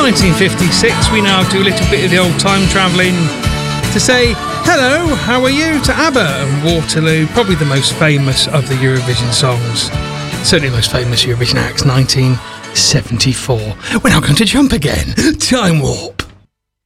1956, we now do a little bit of the old time travelling to say hello, how are you to ABBA and Waterloo, probably the most famous of the Eurovision songs. Certainly the most famous Eurovision acts, 1974. We're now going to jump again. Time warp.